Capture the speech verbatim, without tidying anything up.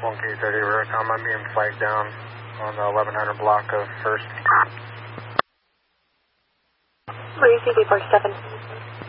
one K thirty Vericom, I'm being flagged down on the eleven hundred block of first. Three C D four seven.